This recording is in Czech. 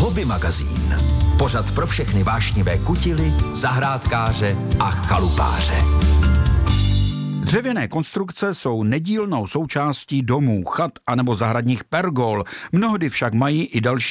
Hobby magazín. Pořad pro všechny vášnivé kutily, zahrádkáře a chalupáře. Dřevěné konstrukce jsou nedílnou součástí domů, chat anebo zahradních pergol. Mnohdy však mají i další